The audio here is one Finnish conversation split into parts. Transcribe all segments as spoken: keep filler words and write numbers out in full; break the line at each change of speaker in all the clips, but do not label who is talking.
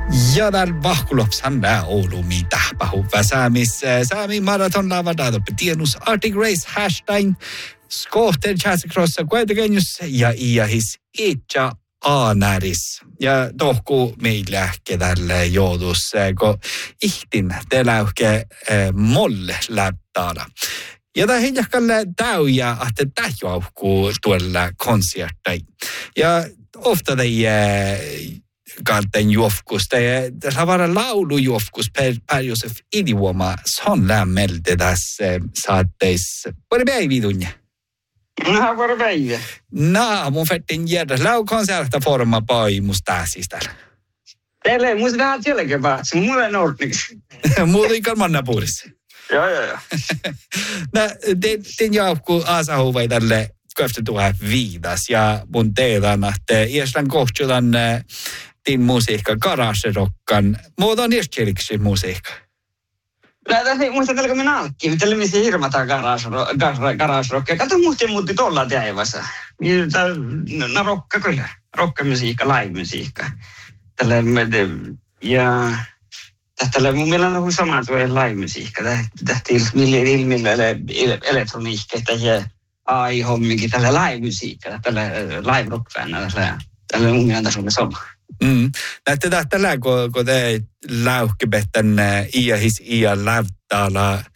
Ja där vahkulopsan nää Oulu mitä pahuva saamis saami maraton lavadato petienus Arctic Race hashtag skohten chatsakrossa kuitenkenjus ja iahis itcha aanäris. Ja tohku meillä tälle joutus, kun ihtin teläyke molle läptaada. Ja tämä hiljakalle täyjä, että tähjauhkuu tuolla konserttai. Ja ofta ei kalten juofkus. Det har varit laulujuofkus per, per Josef idioma sån lämmelte tässä saatteissa. Var det päivi tunne?
No, var det päivi?
No, mun fettin järjä. Lau konserta forma pai musta siis täällä.
Teillä ei musta vähän jälkeen vaan. Se on mulle nordniksi.
Muuten kalmanna puolissa.
Joo, joo, joo.
No, den juofku asahuvai tälle köfte tuohon viidas. Ja mun teetan, että iäslän kohtsutan din musiikka, garagerockan. Muuta on iäskjeliksi musiikka.
No, muista tällä kun minä alkkiin. Tällä missä hirmataan garagerockia. Kato muuten muutti tuolla teivassa. No, rocka kyllä. Rockamusiikka, live-musiikka. Tällä ja tällä mun mielestä on sama tuo live-musiikka. Tähti ilmillä elektroniikka ja A I-homminkin. Tällä live-musiikka. Tällä live-rock-fännä. Tällä mun mielestä on sama.
Mm. Näette tällä, kun, kun te läuhkebetten iähis iä lävtäällä.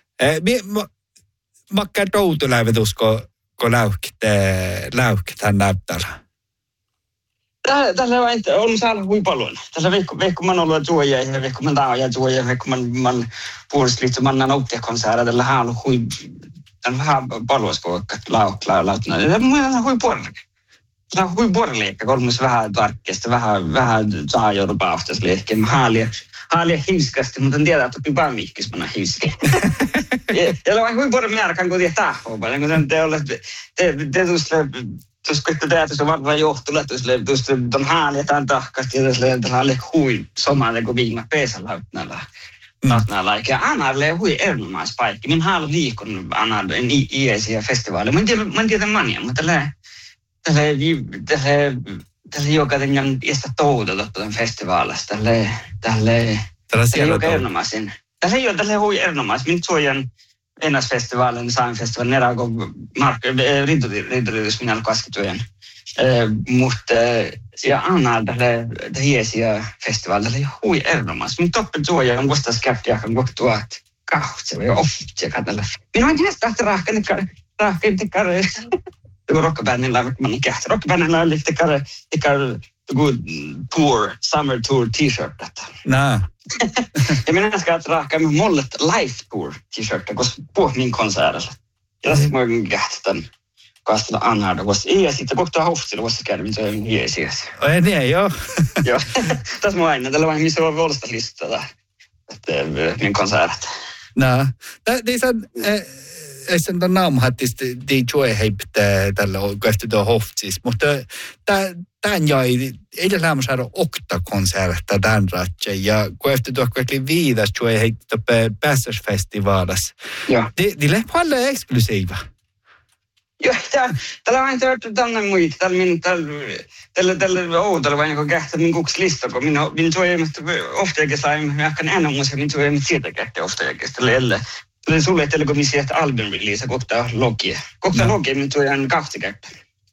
Makka toutu lävetus, kun, kun läuhketään lävtäällä?
Tällä on saanut hui paljon. Tällä vekko man ollut tuoja ja vekko man taaja tuoja ja vekko man, man puolesliitto man nauttiakonserta. Tällä on ollut hui, tällä on vähän paljon skoikka lauhtää. Tällä on hui paljon. Tämä on hui vuorileikka, kolmas vähän tarkkeesta, vähän, vähän saa joudu paustasleikkiä. Mä haalia, haalia hiiskasti, mutta en tiedä, että oppi vaan mikkis mä hiiski. Ja on hui vuoren määräkään, kun tiedät tahvoa paljon. Kun te olette, te, te tuossa, tuossa kun te tuossa varmaan johtulle, tuossa on haalia tämän tahkasti, ja tuossa haalia hui somalle, kun viimä peesalla näillä. Näillä, ja Anarle on hui erinomaispaikki. Minä haluan liikun Anarle iäisiä festivaaleja. Mä en tiedä mania, mutta tällä Tällä tällä joka tämän iästä touduta tuon festivaalista. Tällä tällä tällä joka erinomaisen. Tällä ei ole tällä hui erinomaisen. Minä suojan ennäsfestivaalin, Sain-festivaalin erään, kun rintoriitus minä olen kaskitujen. Mutta ja Anna tällä iäisiä festivaalilla tällä hui erinomaisen. Minä toppen suojan on vastaan skeptiakan, kun tuot kahtse vai oftseka tällä. Minä olen näistä tahti rahkan, rahkan tekare. Det var rockbandilla, man inte kähtä. Rockbandilla lite kare, ikar good tour, summer tour t-shirt detta.
Nää.
Ja minä ska rahka med mollet life tour t-shirt, koska på min konsertilla. Ja tässä mä oon kähtä tämän kastella anharda, koska ei sitten kohtaa hoftilla, koska käydä, mitä on hiesiäs.
Oi niin, joo.
Joo, tässä mä aina, tällä vaan missä on vuodesta listata, että min konsertit.
Nää. Det är sen tämän naamhattista de joy heiptä tällä oikeasti tuo hoftsis, mutta tämän jäi ei lämmö saada okta konsertta tämän ratse ja kun efter tuo kuitenkin viidas joy heiptä Pässäsfestivaalassa.
Joo.
De lähti paljon eksklusiiva.
Joo, tällä on tehty tänne muita. Tällä min tällä tällä outolla vain kun kähtää min kuks lista, kun minä min joy ofta eikä sain mäkään enää muuta min joy siitä kähtää ofta eikä tällä Tuli sulle, että kun missä että album-release kohtaa logia. Kohtaa logia, minä tuojan kahti käyttää.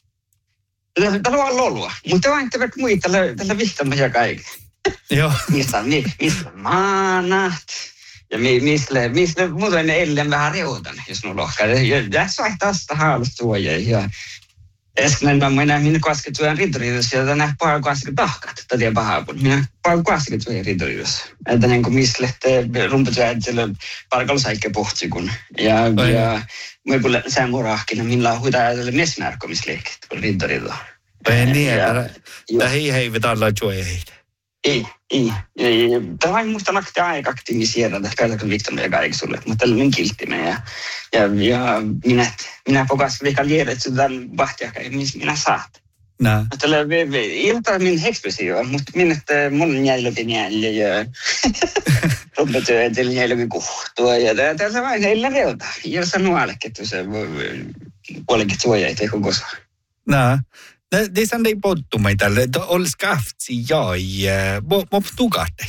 Tällä on lolua, mutta vain te vaikka muita, tällä vihtamisia kaikki.
Joo.
Mistä, mistä maanat. Ja mistä, mistä muuten eilen vähän reutan, jos nuo lohkaa. Ja tässä vaihtaa tästä haalustuoja. Ja äsken mä minä minä kuaskin tuojan rintoriidossa, ja tänään paljon kuaskin tahkat, että tiedä pahaa. Minä paljon kuaskin tuojan rintoriidossa. Että niin kuin missä lähtee rumputyöjätsellä parkallusaikke pohtsi kun. Ja, ja mä kun sämurahkina, millä on huitaa ajatella miesmärkomisliikkeet, kun rintoriidolla.
Ei niin, että hei hei vetää alla joy heitä.
Ei, ei. Tämä on musta nakti aika aktiivisia, että käytäkö Victoria kaikki sulle, mutta tällä on kilttinen. Ja, ja, ja minä, minä pokasin liikaa liedä, että tämän vahtiakai, minä saat.
Nää.
Tällä ilta min ekspressiva, mutta minä, että mun on jäljökin jäljö ja rumpetyöjätellä jäljökin kuhtua. Ja tässä vain heillä reuta. Ja sanoo allekin, että se puolenkin suoja ei tee koko osa.
Nää. Det är ei pottumai tälle. Olisi kaftsi jai. Vad tukatte?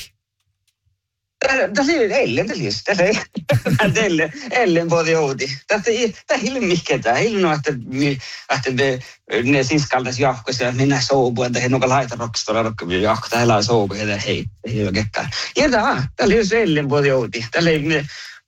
Det är ellen det lyst. Det är ellen ellen både odi. Det är det är mycket där. Ellen att att det ne siskaldas jahko se minä soubu että he noka laita rockstora rokka jahko täällä soubu ja hei ei oikein. Ja da, det är ellen både odi. Det är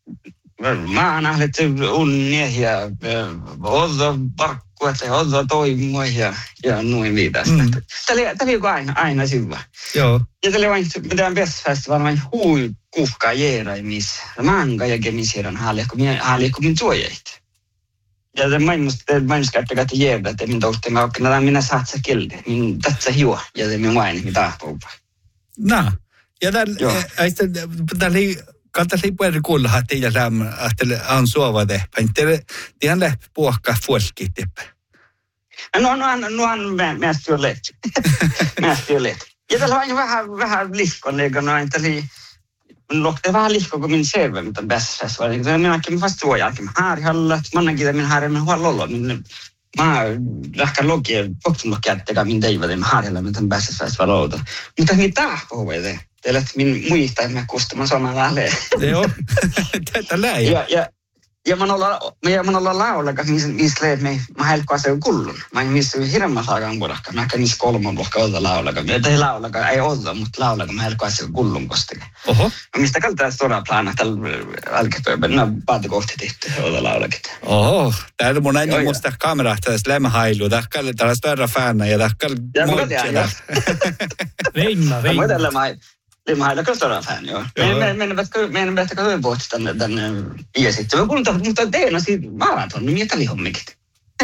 mä nähnyt unnia ja ozo parkkua ja ozo toimia ja ja noin vidare. Det det är aina aina sivva.
Joo.
Ja det var inte med den bästfestival vain hui kufka jera mis manga ja gemisiran hali kun hali kun tuojait. Ja det man måste man ska ta det jävla det min dotter med och när mina satsa kilde min tatsa hiwa ja det min vain mitä på.
Na. Ja där där Kantaisi puhuta kuulla, että teillä lämmö, että on suova tehpä. Te on läpi puhkaa fuolkkiin tehpä.
No, no, no, no, mielestäni on lehti. Mielestäni on lehti. Ja tällä on vähän, vähän lihkon, eikö noin, täli, lohti vähän lihkon, kun minä selvä, mitä on bästfestival. Minäkin vasta tuo jälkeen. Haarihalla, mannankin, että minä haarilla, minä huolella olla. Mä lähkään logia, poksun logia, että minä teivät, että minä haarilla, mitä on bästfestival outo. Mutta minä tahpo voi teille, että minä muistaa, että minä kustamaan samaan lähleen.
Joo, tätä läi.
Ja, ja, ja mä oon olla laulaga, missä leet me, mä helkkoa se kullun. Mä en missä hirveän saakaan puolakka. Mä käyn niissä kolman luokka olla laulaga. Ei laulaga, ei olla, mutta laulaga mä helkkoa se kullun kostake.
Oho.
Mistä kaltaa stora plana tällä alkepööpän, nää paati kohti tehty olla laulagit.
Oho, täällä mun aina musta kameraa tällaista lämmähailu. Tähkällä tällaista verran fännä ja tähkällä moitsella.
Leimma, leimma.
Mä tällä mä Mä olen kyllä todella fan, joo. Meidän päästä katsoin pohti tänne iäsittä. Mä kuulin, mutta teillä siitä maraton, niin mitä lihommikit?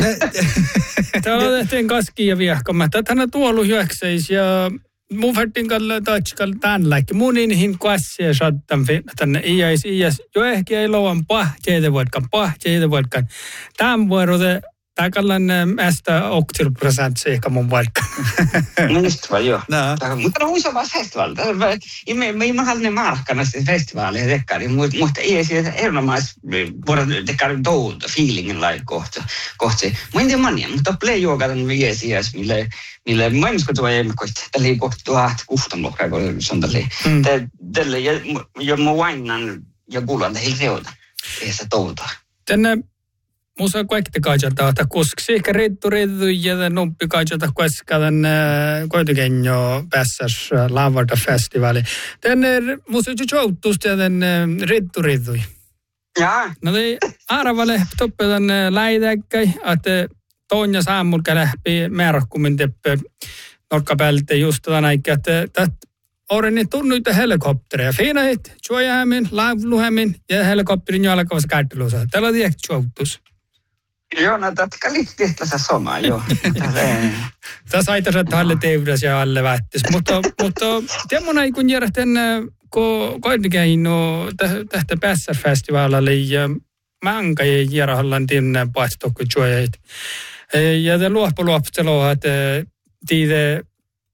Täällä tehtiin kaskia ja viehkomme. Tätä on tuollut hyökseis ja mun färtin kalla tatskalla tämän läikki. Mun inhin kassia sattan tänne iäis iäs. Jo ehkä ei louan pahjeita voitkaan, pahjeita voitkaan. Tämän vuorote täkallan mästä oktirprosent ehkä mun vaikka.
No just vaan, joo. No. Mutta on usein vaan festival. Mä mä haluan markkana sitten festivaaleja tekkari, mutta ei se erinomais voida tekkari touta feelingin lai kohta. Kohta. Mä en tiedä mania, mutta play yoga tämän viesi jäs, mille mille mä en usko tuo ei me kohta. Tällä ei kohta tuhat kuhtan luokkaa, kun se on tällä. Tällä ja mä vainan ja kuulan tähän seota. Ei se touta.
Tänne musa kaikki kaajata, että koska ehkä reittu reittu ja noppi kaajata koska tämän koitukenjo päässäs Lavarta festivali. Tänne musa juuttusti ja tänne reittu reittu.
Jaa.
No niin, arvale toppe tänne läidäkkäi, että toinen saamulka läpi määräkkumin teppe nokkapäältä just tämän aikaa, että Orenni tunnuita helikoptereja. Fiinait, juojäämin, laivluhämin ja helikopterin jalkavassa käyttöluosa. Tällä on tiedä juuttus.
Joo, no tätä liittyy tässä samaa, joo.
Tässä aitas, että alle teivdas ja alle vähtis. Mutta, mutta tiedämona kun järjestän, kun koitikään no, tästä Pässar-festivaalalle ja manga ja järjehallan tiedä paistokko juojait. Ja tämä luoppu-luopputelua, että tiedä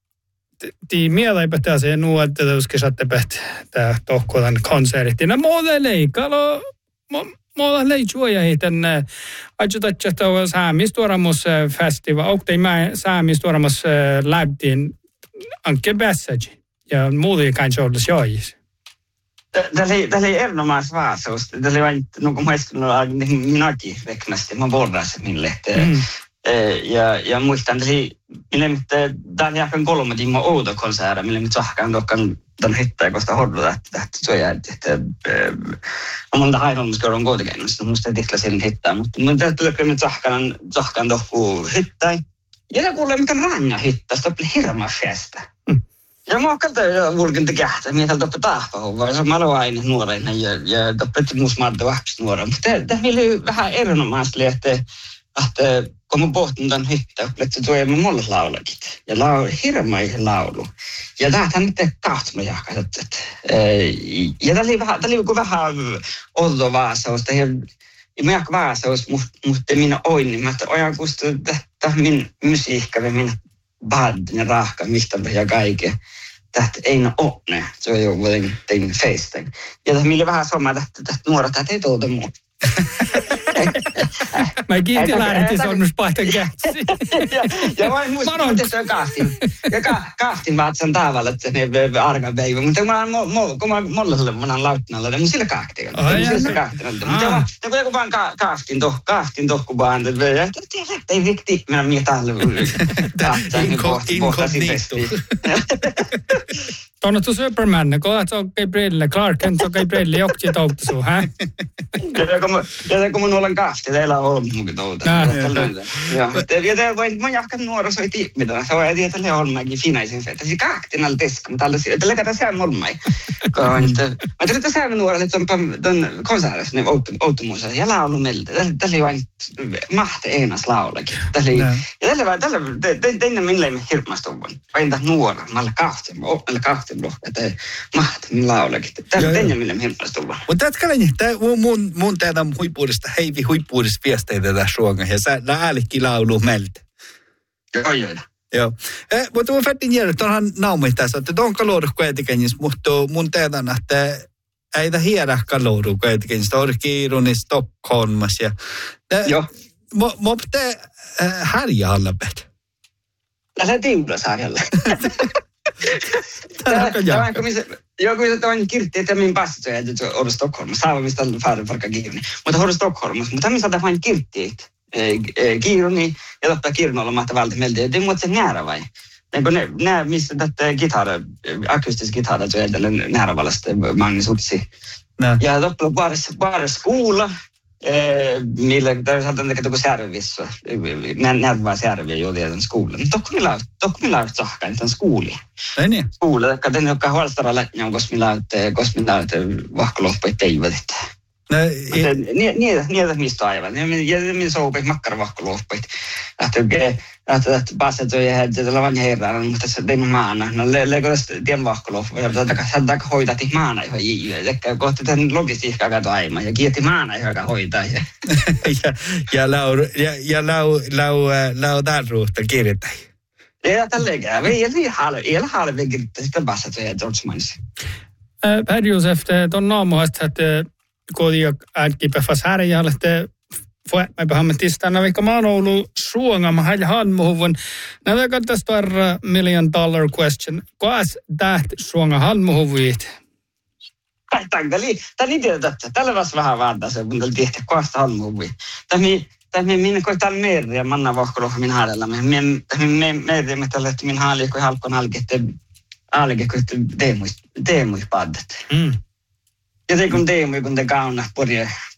Tii mieleipä se nuolta tuossa sattepät tää tohkolan konsertti. No muuta leikalo, muuta leikjuoja hitan ajutatja tuo saamistuoramus festival. Oktei mä saamistuoramus läbtiin anke passage ja muuta kanske ollis jois.
Tämä oli erinomaista vaasuus. Tämä oli vain, no kun muistin, minäkin veknästi, mä bordasin mille. Ja, ja muistan, että minä tämä oli ehkä kolme tiimaa outo konserta, millä minä sahkaan tuokkaan tämän hittaa, koska hodluta, että se on jäänyt, että on monta haidolmuska on kuitenkin, mutta minusta ei tihla sen hittaa, mutta minä täytyy, että minä sahkaan, sahkaan tuokkaan hittaa. Ja se kuulee, mitä ranga hittaa, se oli hirma festa. Ja mä oon kalta vulkin tekähtä, minä täällä toppe tahpahu, vaan se on malo aina nuorena ja, ja toppe muus maadda vahvasti nuorena. Mutta tämä oli vähän erinomaisesti, että että kun mä pohtin tämän hittaa, että tuo ei mulle laulakit. Ja laulu, hirma laulu. Ja tämähän nyt kahtma jahkaa. Ja tämä oli vähän, tämä oli vähän olto vaasaus. Ja mä jahka vaasaus, mutta minä oin, niin mä että ojan kustu, että min musiikka ja min bad ja rahka, mistä ja kaiken. Tähtä ei ne ole. Se on jo jotenkin feisten. Ja tämä oli vähän sama, että nuoret, että ei tuota muuta.
Mä kiitin lähdettiin sonnuspaihtan käsi.
Ja vain muistin, että se on kaahtin. Ja kaahtin vaatsan tavalla, että ne argan päivä. Mutta kun mä mollalle monan lautnalla, niin mun sillä kaahtin. Sillä kaahtin. Mutta kun vaan kaahtin toh, kaahtin toh, kun vaan, että ei vikti, minä minä täällä.
Inkognito.
Tuonne tu Superman, kun olet on Gabrielle, Clark Kent on Gabrielle, jokti toutu sun, hä?
Ja kun mun olen kaahti, teillä on ollut munkin toutu. Ja te voin, mä jahkan nuorossa ei tiedä mitä. Se on ei tälle olmaankin finaisen se. Tässä kaahti näillä teska, mutta tällä leikata sään olmai. Mä tulin tässä sään nuorelle, että on tuon konsertissa, niin outomuussa. Ja laulu meiltä. Tässä oli vain mahte einas laulakin. Ja tällä tein minne me hirmastuvun. Vain tämän nuora, mä olen kaahti, mä olen kaahti. Että mahti, minä laulakin. Tämä on teidän mille hirmastuvun.
Mutta tätkäläni, mun, mun tehdä huippuudesta, heivi huippuudesta viesteitä tässä suongan. Ja sä äälikki laulu meiltä.
Joo, joo.
Joo. Eh, mutta mun fettin jäädä, tuonhan naumi tässä, että tuon kaluudu kuitenkin, mutta mun tehdä, että ei tämä hiedä kaluudu kuitenkin. Sitä on kiiruni Stockholmas. Ja,
joo.
Mutta te härjä alla pet.
Lähdä tiulla saarella. Tämä kun missä joku mitä on kirtti että min passi että se on Stockholmassa saa mistä fara farka kiirni mutta on Stockholmassa mutta missä tämä vain kirtti kiirni ja totta kirnolla mahtavalta meiltä että mutta se nära vai niin ne nää missä tätä kitara akustisk kitara så är det nära vallasta Magnus Utsi ja totta baris baris kuulla millä tässä on että kun servissä näet vaan serviä jo tämän skolan tokko millä tokko millä sahkan tämän skoli
ei niin
skoli että den joka huoltaralla on koska millä koska millä vahkoloppa teivät niin niin niin mistä aivan ja min sopi makkara vahkoloppa että että että passet jo ja että lavan herran mutta se tein maana no lego tien vahkoloppa ja tätä tätä hoidati maana ihan jiiä että kohta tämän logistiikkaa kato aivan ja kiitti maana joka hoitaa ja
ja lau ja ja lau lau lau darruutta kirjoittaa
ja tälle käy ei ei haale ei haale vegettä sitä passet jo George Mines
Herr Josef ton naamuhasta että kodia äkkiä fas härjälle te får mig behandla tisdagen vilka man ollut suonga ma hal han muhun näitä kattas tarra million dollar question kas täht suonga han muhuvit
Tangeli tani tiedä tällä vas vähän vääntää se kun tehtiin kasta han muhuvit tani tani minä koitan merja manna vahkolo min haadella me me merja me tällä että min haali kun halkon halkette alge kun teemuis teemuis paddet
mm
ja se kun teemu kun te kauna porje